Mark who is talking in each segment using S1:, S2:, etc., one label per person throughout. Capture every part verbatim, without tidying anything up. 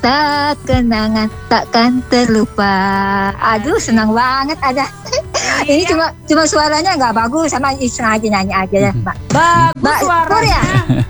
S1: Tak kenangan takkan terlupa. Aduh senang banget ada. Ini cuma cuma suaranya nggak bagus, sama iseng aja nyanyi aja ya Mbak.
S2: Bagus
S1: Mbak,
S2: suaranya.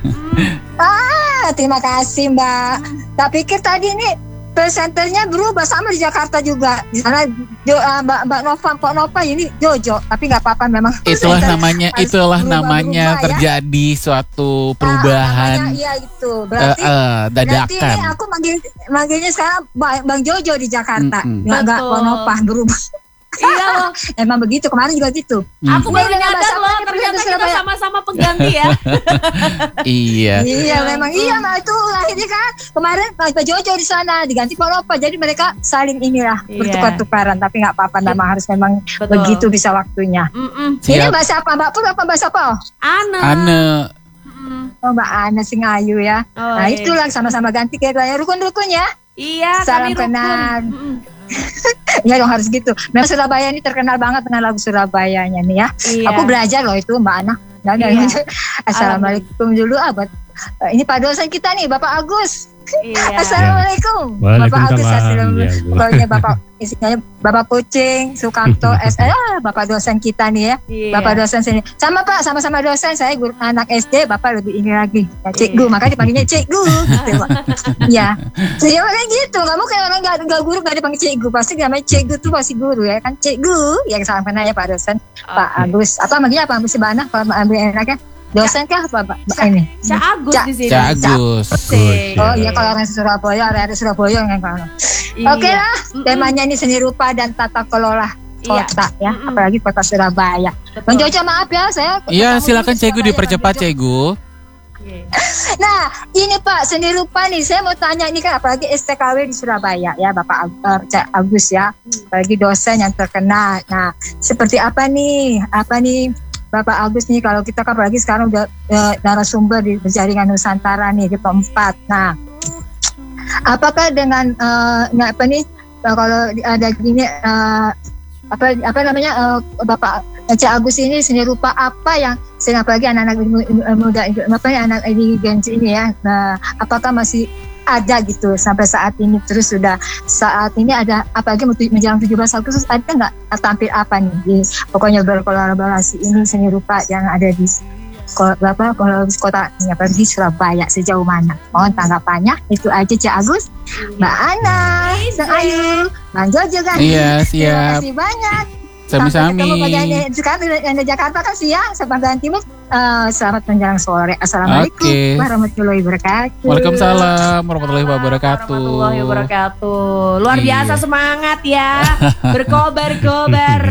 S1: Ah terima kasih Mbak. Tak pikir tadi ini presenternya berubah sama di Jakarta juga. Di sana jo, uh, Mbak Mbak Nova, Pak Nova ini Jojo, tapi nggak apa-apa memang.
S3: Itulah namanya, itulah berubah, namanya berubah, terjadi ya? Suatu perubahan.
S1: Nah, iya itu. Berarti,
S3: uh, uh, dadakan.
S1: Berarti ini aku manggil manggilnya sekarang Bang Jojo di Jakarta.
S3: Mm-mm.
S1: Nggak nggak Pak Nova berubah.
S2: Iya loh.
S1: Emang begitu, kemarin juga gitu.
S3: Hmm.
S2: Aku baru nyadar loh, ternyata kita sama-sama pengganti ya.
S3: Iya.
S1: Iya, memang iya, nah itu akhirnya kan kemarin Pak Jojo di sana diganti Pak Lopa, jadi mereka saling inilah
S2: iya.
S1: bertukar-tukaran, tapi nggak apa-apa, memang harus memang
S2: betul.
S1: Begitu bisa waktunya.
S2: Mm-mm.
S1: Ini Mbak siapa, Mbak Pur apa Mbak siapa?
S2: Ane.
S3: Ane.
S1: Oh Mbak Ane sing ayu ya.
S2: Oh,
S1: nah
S2: iya.
S1: itulah sama-sama ganti kayak rukun-rukun ya.
S2: Iya,
S1: salam
S2: kami rukun.
S1: kenal. Ya dong harus gitu. Memang Surabaya ini terkenal banget dengan lagu Surabayanya nih ya.
S2: Iya.
S1: Aku belajar loh itu Mbak Ana. Nah, iya. Assalamualaikum dulu abad. Ini Pak dosen kita nih Bapak Agus.
S2: Iya.
S1: Assalamualaikum. Bapak Agus Assalamualaikum. Pokoknya Bapak istilahnya Bapak Kucing Sukamto S ah, Bapak dosen kita nih ya.
S2: Iya.
S1: Bapak dosen sini. Sama Pak, sama-sama dosen. Saya guru anak S D, Bapak lebih ini lagi. Ya, Cikgu, iya. Makanya dipanggilnya Cikgu gitu, Pak. Ya. Jadi makanya gitu, enggak mau kayak orang enggak enggak guru enggak dipanggil Cikgu. Pasti namanya Cikgu tuh pasti guru ya kan. Cikgu. Ya salam kenal ya Pak dosen. Okay. Pak Agus. Apa manggilnya apa? Mesti Bana kalau ambil enaknya. Dosen kah apa Pak ini?
S2: Cak Agus
S1: Cak,
S2: di sini.
S3: Cak Agus.
S1: Oh iya kalau orang Surabaya, area Surabaya kan kalau.
S2: Iya.
S1: Oke lah, temanya ini seni rupa dan tata kelola kota iya. ya, mm-mm. Apalagi kota Surabaya. Bang Jojo maaf ya, saya.
S3: Iya silakan Cegu dipercepat Cegu.
S1: Nah ini Pak seni rupa nih, saya mau tanya ini kan apalagi S T K W di Surabaya ya Bapak Cak Agus ya, apalagi dosen yang terkenal. Nah seperti apa nih, apa nih? Bapak Agus nih kalau kita kan apalagi sekarang udah e, narasumber di jaringan Nusantara nih di keempat. Nah, apakah dengan e, apa nih kalau ada gini e, apa apa namanya e, Bapak Cak Agus ini seni rupa apa yang sehingga apalagi anak-anak muda apa ya anak ini Gen Z ini ya, nah, apakah masih ada gitu sampai saat ini, terus sudah saat ini ada apalagi menjelang tujuh belas Agustus ada nggak tampil apa nih di pokoknya berkolaborasi ini seni rupa yang ada di berapa kalau kota ini apa di Surabaya sejauh mana? Mohon tanggapannya. Itu aja Cak Agus, Mbak Ana, Sang Ayu, Bang Jojo kan.
S3: Iya siap.
S1: Terima kasih banyak.
S3: Sami-sami.
S1: Sekarang di Jakarta kan siang, Sepanjang Timur. Uh, selamat menjelang sore. Assalamualaikum
S3: okay.
S1: warahmatullahi wabarakatuh.
S3: Waalaikumsalam warahmatullahi wabarakatuh.
S2: Warahmatullahi wabarakatuh. Luar biasa iya. Semangat ya. Berkobar-kobar.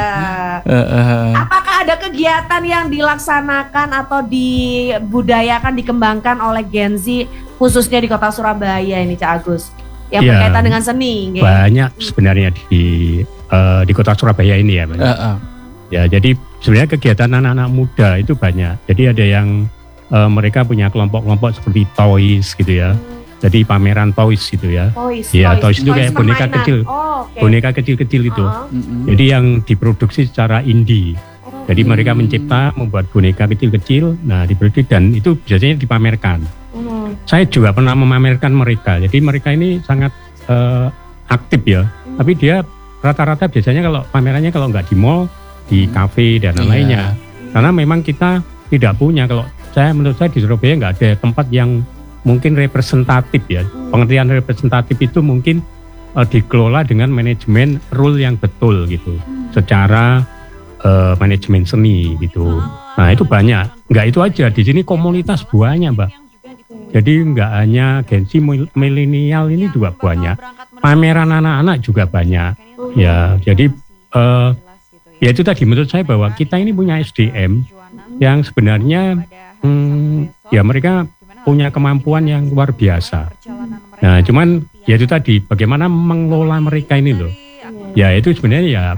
S2: uh, uh. Apakah ada kegiatan yang dilaksanakan atau dibudayakan, dikembangkan oleh Gen Z khususnya di kota Surabaya ini Cak Agus? Yang ya, berkaitan dengan seni.
S4: Banyak gitu. Sebenarnya di uh, di kota Surabaya ini ya. Uh, uh. Ya, jadi sebenarnya kegiatan anak-anak muda itu banyak. Jadi ada yang uh, mereka punya kelompok-kelompok seperti toys gitu ya. Jadi pameran toys gitu ya.
S2: Toys,
S4: ya, toys,
S2: toys
S4: itu kayak boneka
S2: permainan.
S4: kecil.
S2: Oh, okay.
S4: Boneka kecil-kecil itu. Uh-huh. Jadi yang diproduksi secara indie. Oh, jadi hmm. mereka mencipta, membuat boneka kecil-kecil, nah diproduksi dan itu biasanya dipamerkan. Hmm. Saya juga pernah memamerkan mereka. Jadi mereka ini sangat uh, aktif ya. Hmm. Tapi dia rata-rata biasanya kalau pamerannya kalau nggak di mall, di kafe dan lain-lainnya. Yeah. Karena memang kita tidak punya, kalau saya menurut saya di Surabaya nggak ada tempat yang mungkin representatif ya. Hmm. Pengertian representatif itu mungkin uh, dikelola dengan manajemen rule yang betul gitu. Hmm. Secara uh, manajemen seni gitu. Hmm. Nah itu banyak. Nggak itu aja, di sini komunitas banyak Mbak. Jadi nggak hanya Gen Z milenial ini juga banyak. Pameran anak-anak juga banyak. Ya, jadi uh, ya itu tadi menurut saya bahwa kita ini punya S D M yang sebenarnya hmm, ya mereka punya kemampuan yang luar biasa. Nah cuman ya itu tadi bagaimana mengelola mereka ini loh. Ya itu sebenarnya ya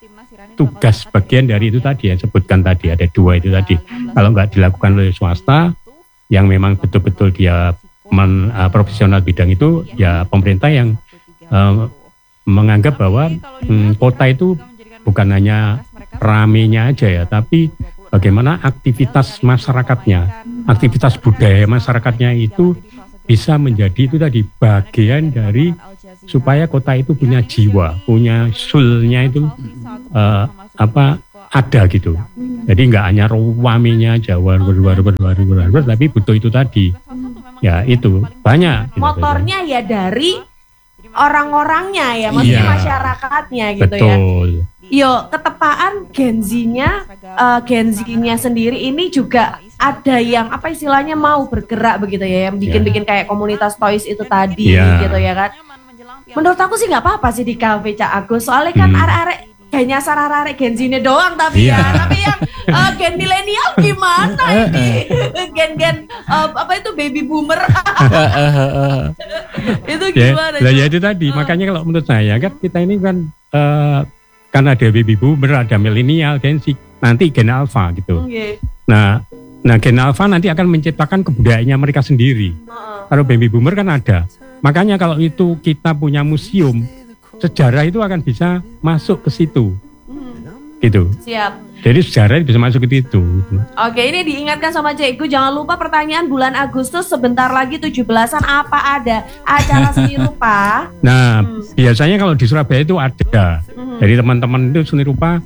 S4: tugas bagian dari itu tadi ya, sebutkan tadi ada dua itu tadi. Kalau nggak dilakukan oleh swasta yang memang betul-betul dia men, uh, profesional bidang itu, ya pemerintah yang uh, menganggap bahwa um, kota itu bukan hanya ramenya aja ya, tapi bagaimana aktivitas masyarakatnya, aktivitas budaya masyarakatnya itu bisa menjadi itu tadi bagian dari supaya kota itu punya jiwa, punya soul-nya itu uh, apa ada gitu. Jadi nggak hanya ruaminya Jawa berluar berluar berluar, tapi butuh itu tadi. Ya itu banyak. Gitu,
S2: motornya gitu. Ya dari orang-orangnya ya, maksudnya ya, masyarakatnya gitu. Betul. Ya. Yo, ketepaan Gen Z-nya, uh, Gen Z-nya sendiri ini juga ada yang apa istilahnya mau bergerak begitu ya, yang bikin-bikin ya. Kayak komunitas toys itu tadi ya. Gitu ya kan. Menurut aku sih nggak apa-apa sih di kafe Cak Agus, soalnya kan hmm. arek-arek kayaknya arek-arek Gen Z-nya doang tapi ya, ya. Tapi yang uh, Gen milenial gimana ini? Gen-gen uh, apa itu baby boomer? Itu gimana?
S4: Ya, ya itu tadi, uh. makanya kalau menurut saya kan kita ini kan uh, kan ada baby boomer, ada milenial, Gen Z, nanti Gen Alpha gitu. Okay. Nah, nah Gen Alpha nanti akan menciptakan kebudayaannya mereka sendiri. Uh-uh. Kalau baby boomer kan ada. Makanya kalau itu kita punya museum, sejarah itu akan bisa masuk ke situ. Hmm. Gitu.
S2: Siap.
S4: Jadi sejarah bisa masuk ke situ.
S2: Oke, ini diingatkan sama Cikgu, jangan lupa pertanyaan bulan Agustus sebentar lagi tujuh belasan apa ada acara seni rupa?
S4: Nah, hmm. biasanya kalau di Surabaya itu ada. Hmm. Jadi teman-teman itu seni rupa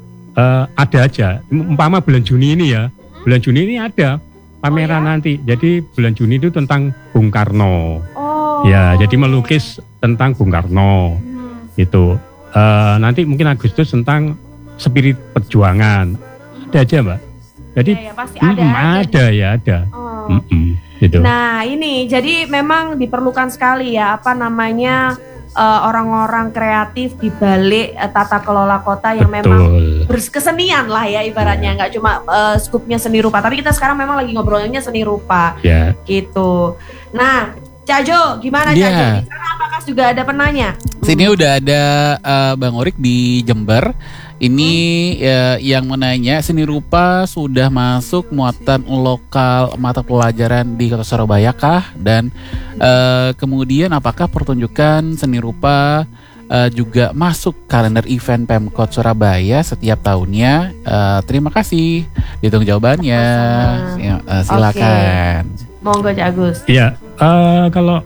S4: uh, ada aja. Umpama bulan Juni ini ya. Bulan Juni ini ada pameran oh, ya? Nanti. Jadi bulan Juni itu tentang Bung Karno. Oh. Ya, jadi melukis tentang Bung Karno. Hmm. Itu. Uh, nanti mungkin Agustus tentang spirit perjuangan. Ada aja, Mbak. Jadi
S2: ya, ya, pasti ada,
S4: mm, ada ya, ada. Oh. Gitu.
S2: Nah, ini jadi memang diperlukan sekali ya apa namanya uh, orang-orang kreatif di balik uh, tata kelola kota yang Betul. Memang berkesenian lah ya ibaratnya, nggak cuma uh, skupnya seni rupa. Tapi kita sekarang memang lagi ngobrolnya seni rupa. Yeah. Gitu. Nah, Cak Jo, gimana yeah. Cak Jo? Di sana apakah juga ada penanya?
S3: Sini hmm. udah ada uh, Bang Orik di Jember. Ini hmm. uh, yang menanya, seni rupa sudah masuk muatan lokal mata pelajaran di Kota Surabaya kah? Dan uh, kemudian apakah pertunjukan seni rupa uh, juga masuk kalender event Pemkot Surabaya setiap tahunnya? Uh, terima kasih. Ditunggu jawabannya. Ya, uh, silakan.
S2: Okay. Monggo Cak Agus.
S4: Iya, uh, kalau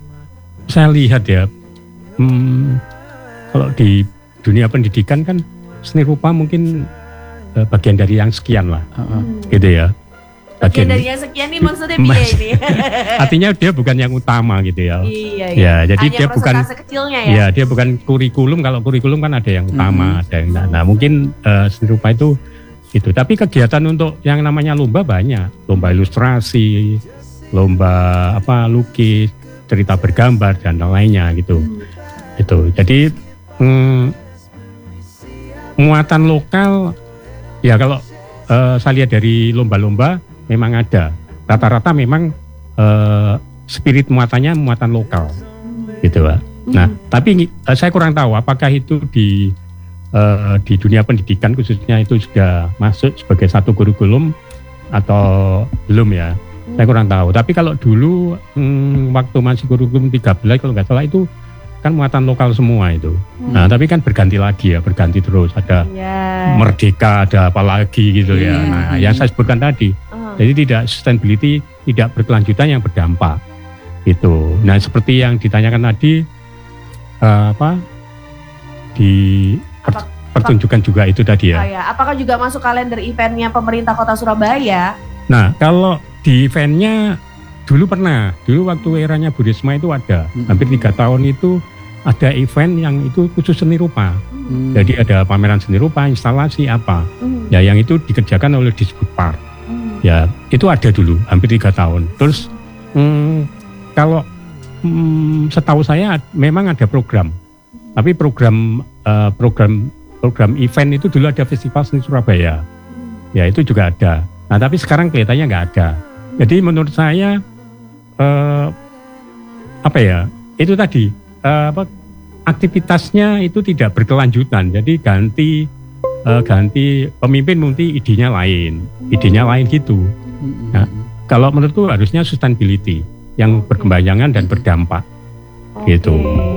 S4: saya lihat ya, hmm, kalau di dunia pendidikan kan seni rupa mungkin uh, bagian dari yang sekian lah, uh-uh. gitu ya.
S2: Bagian, bagian dari yang sekian nih maksudnya biaya ini.
S4: Artinya dia bukan yang utama gitu ya.
S2: Iya, iya.
S4: Ya, jadi
S2: hanya
S4: dia bukan
S2: kecilnya ya.
S4: Ya, dia bukan kurikulum. Kalau kurikulum kan ada yang utama, hmm. ada yang nah, nah mungkin uh, seni rupa itu itu. Tapi kegiatan untuk yang namanya lomba banyak, lomba ilustrasi, lomba apa lukis, cerita bergambar dan lainnya gitu. Hmm. Itu. Jadi hmm, muatan lokal ya kalau uh, saya lihat dari lomba-lomba memang ada. Rata-rata memang uh, spirit muatannya muatan lokal. Gitu, Pak. Nah, hmm. tapi uh, saya kurang tahu apakah itu di uh, di dunia pendidikan khususnya itu sudah masuk sebagai satu kurikulum atau belum ya. Hmm. Saya kurang tahu. Tapi kalau dulu hmm, waktu masih kurikulum tiga belas kalau nggak salah itu kan muatan lokal semua itu. Hmm. Nah, tapi kan berganti lagi ya, berganti terus. Ada yeah. Merdeka, ada apa lagi gitu yeah. ya. Nah, yang saya sebutkan tadi. Uh. Jadi tidak sustainability, tidak berkelanjutan yang berdampak. Gitu. Nah, seperti yang ditanyakan tadi, uh, apa di per, pertunjukan juga itu tadi ya.
S2: Oh, ya. Apakah juga masuk kalender eventnya pemerintah Kota Surabaya?
S4: Nah, kalau di eventnya dulu pernah, dulu waktu eranya Bu Risma itu ada, hmm. hampir tiga tahun itu ada event yang itu khusus seni rupa. Hmm. Jadi ada pameran seni rupa, instalasi apa, hmm. ya yang itu dikerjakan oleh Disbudpar. Hmm. Ya itu ada dulu, hampir tiga tahun. Terus hmm, kalau hmm, setahu saya memang ada program, tapi program uh, program program event itu dulu ada Festival Seni Surabaya. Hmm. Ya itu juga ada. Nah tapi sekarang kelihatannya nggak ada. Jadi menurut saya Uh, apa ya itu tadi uh, apa aktivitasnya itu tidak berkelanjutan, jadi ganti uh, ganti pemimpin mungkin idenya lain idenya lain gitu. Nah, kalau menurutku harusnya sustainability yang berkepanjangan dan berdampak. Okay. Gitu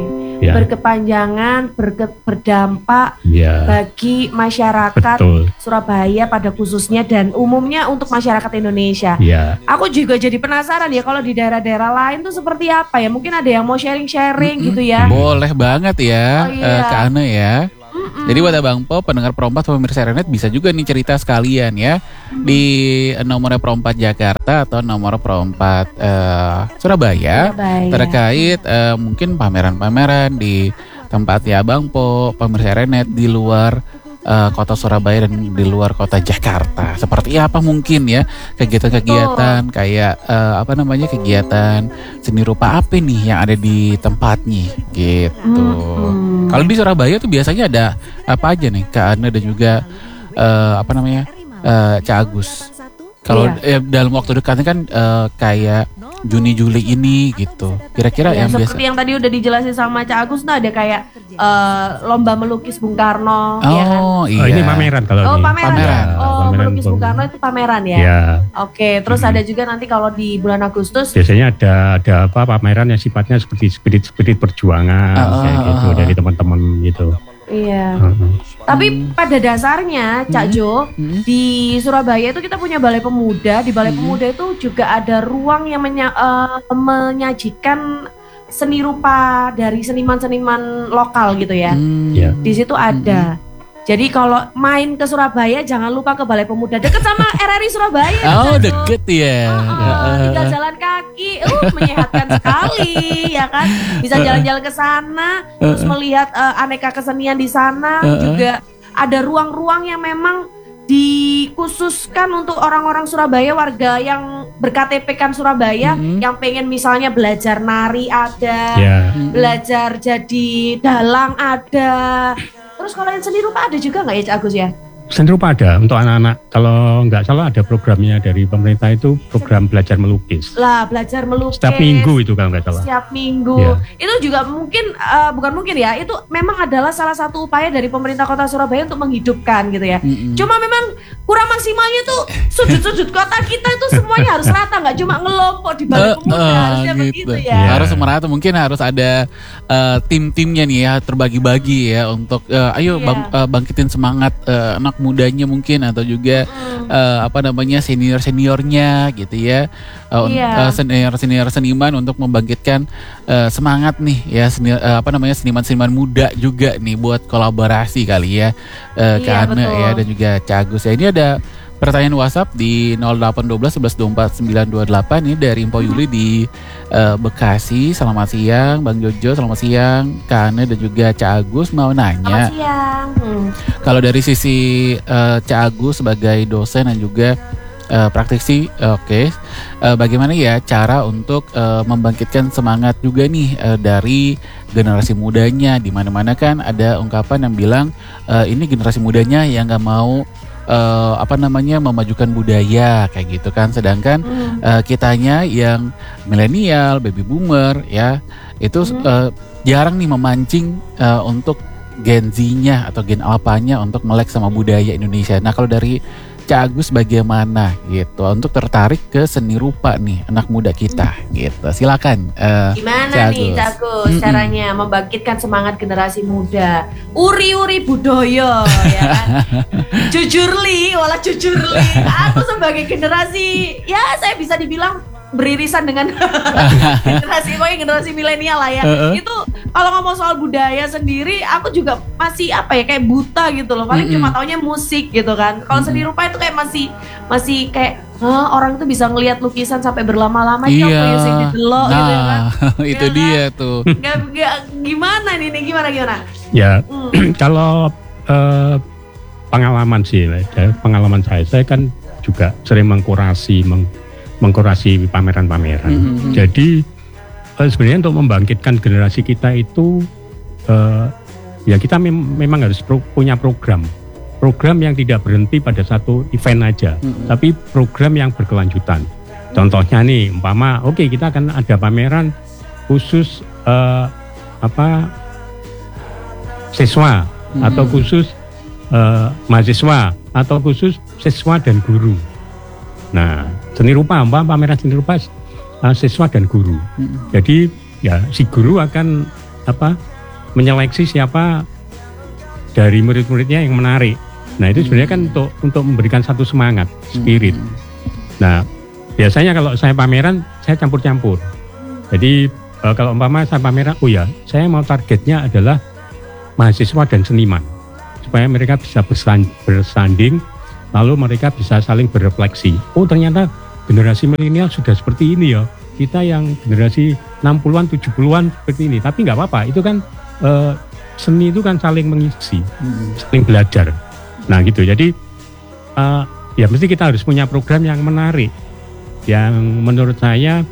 S4: ya.
S2: berkepanjangan, berke, berdampak
S4: ya.
S2: bagi masyarakat
S4: Betul.
S2: Surabaya pada khususnya dan umumnya untuk masyarakat Indonesia.
S4: Ya.
S2: Aku juga jadi penasaran ya kalau di daerah-daerah lain tuh seperti apa ya? Mungkin ada yang mau sharing-sharing mm-hmm. gitu ya.
S3: Boleh banget ya,
S2: oh, iya.
S3: uh, Kak Ane ya.
S2: Mm-mm.
S3: Jadi buat Abang Po, pendengar Perompat, pemirsa Renet bisa juga nih cerita sekalian ya mm. di nomor Perompat Jakarta atau nomor Perompat uh, Surabaya, Surabaya terkait uh, mungkin pameran-pameran di tempatnya Abang Po, pemirsa Renet di luar uh, kota Surabaya dan di luar kota Jakarta. Seperti apa mungkin ya kegiatan-kegiatan oh. kayak uh, apa namanya kegiatan seni rupa apa nih yang ada di tempatnya gitu. Mm-hmm. Kalau di Surabaya tuh biasanya ada apa aja nih Kak Ana dan juga uh, apa namanya uh, Cak Agus. Kalau iya. eh, dalam waktu dekat kan uh, kayak Juni Juli ini gitu. Kira-kira
S2: ya,
S3: yang
S2: seperti
S3: biasa.
S2: yang tadi udah dijelasin sama Cak Agus, nah ada kayak uh, lomba melukis Bung Karno.
S3: Oh
S2: ya kan?
S3: iya.
S4: Oh, ini pameran kalau
S2: oh,
S4: ini.
S2: Pameran.
S3: pameran.
S2: Ya? Oh
S4: pameran
S2: melukis Bung Karno itu pameran ya.
S4: Ya.
S2: Oke, terus
S4: hmm.
S2: ada juga nanti kalau di bulan Agustus.
S4: Biasanya ada ada apa pameran yang sifatnya seperti spirit-spirit perjuangan uh, kayak gitu uh, dari teman-teman gitu.
S2: Iya. Uh-huh. Tapi hmm. pada dasarnya Cak hmm. Jo hmm. di Surabaya itu kita punya Balai Pemuda. Di Balai hmm. Pemuda itu juga ada ruang yang menya- uh, menyajikan seni rupa dari seniman-seniman lokal gitu ya.
S3: Hmm.
S4: Yeah.
S2: Di situ ada. Hmm. Jadi kalau main ke Surabaya jangan lupa ke Balai Pemuda, deket sama R R I Surabaya.
S3: Oh deket ya.
S2: Uh, tinggal jalan kaki, uh menyehatkan sekali ya kan. Bisa jalan-jalan ke sana, terus melihat uh, aneka kesenian di sana. Juga ada ruang-ruang yang memang dikhususkan untuk orang-orang Surabaya, warga yang ber-K T P kan Surabaya, mm-hmm. yang pengen misalnya belajar nari ada, yeah. belajar jadi dalang ada. Terus kalau yang seni rupa ada juga nggak ya Cak Agus ya?
S4: Seni rupa ada untuk anak-anak. Kalau nggak salah ada programnya dari pemerintah itu program belajar melukis.
S2: Lah belajar melukis.
S4: Setiap minggu itu kalau nggak salah.
S2: Setiap minggu. Ya. Itu juga mungkin uh, bukan mungkin ya. Itu memang adalah salah satu upaya dari pemerintah Kota Surabaya untuk menghidupkan gitu ya. Mm-hmm. Cuma memang kurang maksimalnya tuh sudut-sudut kota kita itu semuanya harus rata, nggak cuma ngelompok di Balai Pemuda, uh, uh, harusnya gitu. begitu ya.
S3: ya. Harus merata, mungkin harus ada uh, tim-timnya nih ya, terbagi-bagi ya untuk uh, ayo yeah. bang, uh, bangkitin semangat uh, anak mudanya mungkin atau juga mm. uh, apa namanya senior-seniornya gitu ya, uh, yeah. uh, senior-senior seniman untuk membangkitkan uh, semangat nih ya senior, uh, apa namanya seniman-seniman muda juga nih buat kolaborasi kali ya uh, ke yeah, Ana ya dan juga Cak Agus ya. Ini ada pertanyaan WhatsApp di nol delapan satu dua sebelas dua puluh empat sembilan dua delapan ini dari Mpo Yuli di uh, Bekasi. Selamat siang Bang Jojo, selamat siang Kak Ana dan juga Cak Agus, mau nanya.
S2: Selamat siang. Hmm.
S3: Kalau dari sisi uh, Cak Agus sebagai dosen dan juga uh, praktisi, uh, oke, okay. uh, bagaimana ya cara untuk uh, membangkitkan semangat juga nih uh, dari generasi mudanya, di mana-mana kan ada ungkapan yang bilang uh, ini generasi mudanya yang nggak mau Uh, apa namanya memajukan budaya kayak gitu kan, sedangkan mm. uh, kitanya yang milenial, baby boomer ya itu mm. uh, jarang nih memancing uh, untuk Gen Z-nya atau Gen Alpha-nya untuk melek sama budaya Indonesia. Nah kalau dari Cak Agus bagaimana gitu untuk tertarik ke seni rupa nih anak muda kita gitu, silakan. Uh,
S2: Gimana
S3: Cak
S2: nih Cak Agus mm-mm. caranya membangkitkan semangat generasi muda, uri-uri budaya ya kan? Jujur li, walau jujur li, aku sebagai generasi ya saya bisa dibilang beririsan dengan generasi pokoknya generasi milenial lah ya. Uh-uh. Itu kalau ngomong soal budaya sendiri aku juga masih apa ya kayak buta gitu loh. Paling mm-hmm. cuma taunya musik gitu kan. Kalau mm-hmm. seni rupa itu kayak masih masih kayak huh, orang tuh bisa ngelihat lukisan sampai berlama-lama.
S3: Iya.
S2: Sing didelok
S3: nah,
S2: gitu kan.
S3: Itu ya, dia kan? tuh.
S2: Gak, gak, gimana nih, nih gimana gimana?
S4: Ya mm. kalau uh, pengalaman sih, pengalaman saya, saya kan juga sering mengkurasi meng mengkurasi pameran-pameran. Mm-hmm. Jadi uh, sebenarnya untuk membangkitkan generasi kita itu uh, ya kita mem- memang harus pro- punya program. Program yang tidak berhenti pada satu event aja, mm-hmm. tapi program yang berkelanjutan. Contohnya nih, umpama oke okay, kita akan ada pameran khusus uh, apa siswa mm-hmm. atau khusus uh, mahasiswa atau khusus siswa dan guru. Nah, seni rupa, apa pameran seni rupa uh, siswa dan guru. Hmm. Jadi ya si guru akan apa menyeleksi siapa dari murid-muridnya yang menarik. Nah itu sebenarnya kan untuk untuk memberikan satu semangat, spirit. Nah biasanya kalau saya pameran, saya campur-campur. Jadi e, kalau umpama saya pameran, oh ya, saya mau targetnya adalah mahasiswa dan seniman, supaya mereka bisa bersanding, lalu mereka bisa saling berefleksi. Oh ternyata generasi milenial sudah seperti ini ya. Kita yang generasi enam puluhan, tujuh puluhan seperti ini. Tapi nggak apa-apa, itu kan e, seni itu kan saling mengisi, hmm. saling belajar. Nah gitu, jadi uh, ya mesti kita harus punya program yang menarik, yang menurut saya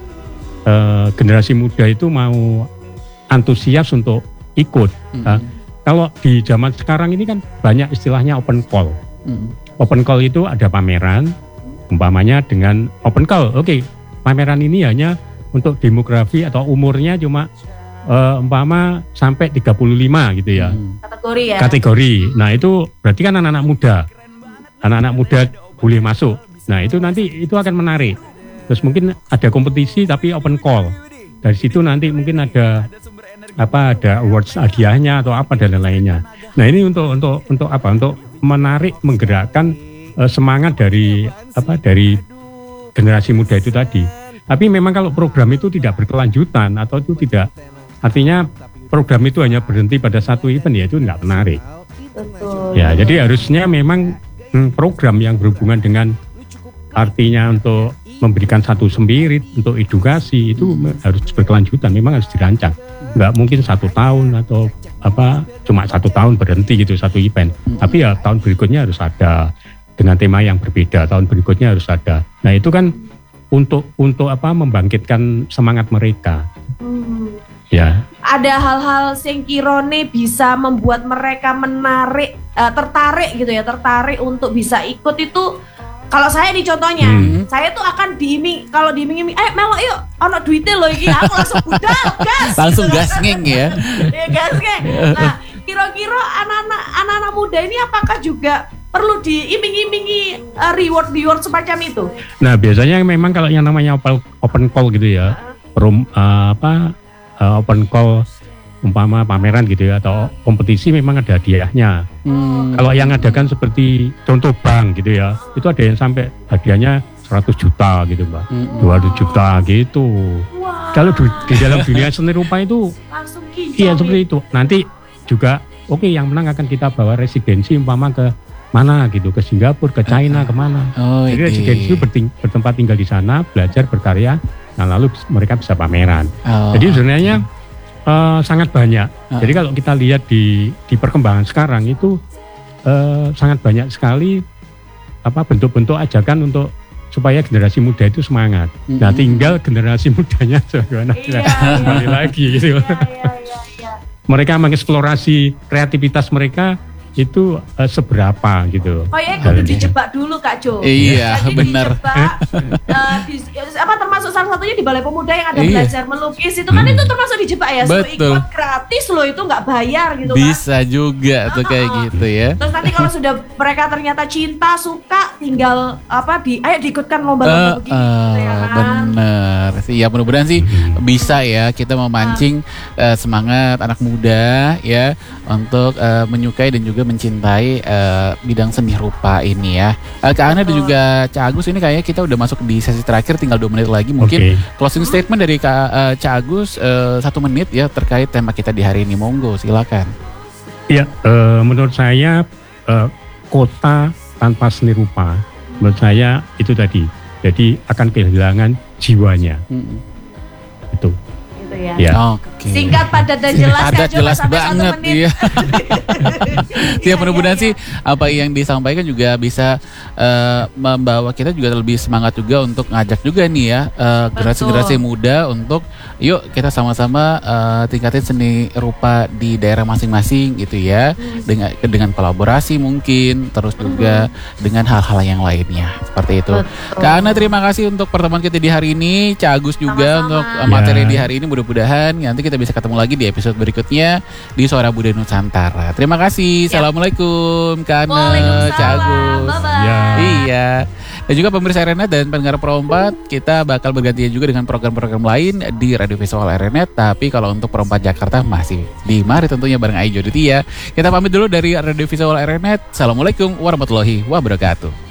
S4: uh, generasi muda itu mau antusias untuk ikut. Mm-hmm. Uh, kalau di zaman sekarang ini kan banyak istilahnya open call. Mm-hmm. Open call itu ada pameran, umpamanya dengan open call. Oke, okay, pameran ini hanya untuk demografi atau umurnya cuma Uh, umpama sampai tiga puluh lima gitu ya. Hmm.
S2: Kategori ya.
S4: Kategori. Nah, itu berarti kan anak-anak muda. Anak-anak muda boleh masuk. Nah, itu nanti itu akan menarik. Terus mungkin ada kompetisi tapi open call. Dari situ nanti mungkin ada apa ada awards hadiahnya atau apa dan lainnya. Nah, ini untuk untuk untuk apa? Untuk menarik, menggerakkan uh, semangat dari apa dari generasi muda itu tadi. Tapi memang kalau program itu tidak berkelanjutan atau itu tidak, artinya program itu hanya berhenti pada satu event, ya itu nggak menarik.
S2: Betul.
S4: Ya, jadi harusnya memang hmm, program yang berhubungan dengan artinya untuk memberikan satu spirit, untuk edukasi itu harus berkelanjutan, memang harus dirancang. Nggak mungkin satu tahun atau apa cuma satu tahun berhenti gitu satu event. Tapi ya tahun berikutnya harus ada dengan tema yang berbeda, tahun berikutnya harus ada. Nah itu kan untuk untuk apa membangkitkan semangat mereka. Hmm. Ya.
S2: Ada hal-hal sing kirone bisa membuat mereka menarik, uh, tertarik gitu ya, tertarik untuk bisa ikut itu. Kalau saya nih contohnya, hmm. saya tuh akan diiming, kalau diiming-iming, eh melok yuk, ono duitnya loh iki, aku langsung budal, gas.
S3: Langsung gas ngeng ya.
S2: Ya gas ngeng. Nah, kira-kira anak-anak anak-anak muda ini apakah juga perlu diiming-imingi uh, reward-reward semacam itu?
S4: Nah, biasanya memang kalau yang namanya open call gitu ya, rum, uh, apa uh, open call umpama pameran gitu ya atau kompetisi memang ada hadiahnya. Hmm. Kalau yang adakan seperti contoh bank gitu ya, itu ada yang sampai hadiahnya seratus juta gitu Mbak, hmm. dua ratus juta gitu. Wow. Kalau di, di dalam dunia seni rupa itu
S2: langsung kincang,
S4: iya seperti itu. Nanti juga oke okay, yang menang akan kita bawa residensi umpama ke mana gitu, ke Singapura, ke China, kemana. Oh, jadi residensi itu berting- bertempat tinggal di sana, belajar, berkarya, nah lalu mereka bisa pameran. Oh. Jadi sebenarnya Uh, sangat banyak. Uh. Jadi kalau kita lihat di di perkembangan sekarang itu uh, sangat banyak sekali apa bentuk-bentuk ajakan untuk supaya generasi muda itu semangat. Mm-hmm. Nah, tinggal generasi mudanya bagaimana iya, kembali iya. lagi gitu. Iya, iya, iya, iya. Mereka mengeksplorasi kreativitas mereka itu uh, seberapa gitu.
S2: Oh ya, kudu dijebak dulu Kak Jo.
S3: Iya, benar.
S2: uh, di, apa termasuk salah satunya di Balai Pemuda yang ada iya. belajar melukis itu kan hmm. itu termasuk dijebak ya.
S3: Betul.
S2: Ikut gratis loh, itu nggak bayar gitu.
S3: Bisa kan? Juga tuh kayak uh, gitu ya.
S2: Terus nanti kalau sudah mereka ternyata cinta, suka, tinggal apa di ayo diikutkan lomba-lomba uh, begini uh, gitu ya kan.
S3: Bener sih, ya mudah-mudahan sih bisa ya kita memancing uh. Uh, semangat anak muda ya untuk uh, menyukai dan juga mencintai uh, bidang seni rupa ini ya. Uh, Kak Ana dan juga Cak Agus, ini kayaknya kita udah masuk di sesi terakhir, tinggal dua menit lagi. Mungkin okay. closing statement dari Kak uh, Cak Agus uh, satu menit ya terkait tema kita di hari ini. Monggo, silakan.
S4: Ya, uh, menurut saya uh, kota tanpa seni rupa, menurut saya itu tadi, jadi akan kehilangan jiwanya. Hmm. Itu.
S2: Ya. Ya. Okay. Singkat, padat dan jelas.
S3: Padat jelas banget ya. Ya mudah-mudahan sih apa yang disampaikan juga bisa uh, membawa kita juga lebih semangat juga untuk ngajak juga nih ya uh, generasi-generasi muda untuk yuk kita sama-sama uh, tingkatin seni rupa di daerah masing-masing gitu ya, hmm. dengan dengan kolaborasi mungkin terus juga hmm. dengan hal-hal yang lainnya seperti itu. Betul. Kak Ana, terima kasih untuk pertemuan kita di hari ini. Cak Agus juga sama-sama untuk uh, materi ya. Di hari ini. Mudah-mudahan nanti kita bisa ketemu lagi di episode berikutnya di Suara Budaya Nusantara. Terima kasih. Assalamualaikum Kak Ane, Cagus.
S2: Bye-bye.
S3: Iya. Dan juga pemirsa R N Net dan pendengar Perompat, kita bakal bergantian juga dengan program-program lain di Radio Visual R N Net. Tapi kalau untuk Perompat Jakarta masih di mari tentunya bareng Ayu Jodotia. Kita pamit dulu dari Radio Visual R N Net. Assalamualaikum warahmatullahi wabarakatuh.